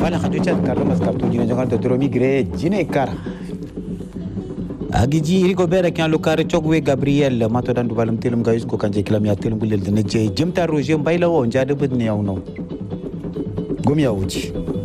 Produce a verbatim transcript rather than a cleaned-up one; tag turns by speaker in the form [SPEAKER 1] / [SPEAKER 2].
[SPEAKER 1] wala khatucha karama skartu jina jangan to dromi gre jine kara agiji riko bera kan lokare chogwe Gabriel mato dan dubalam telum gayus ko kanje kilam ya telum gulel de ne jimta roje mbayla wo njade bud ne yawno gum ya wuci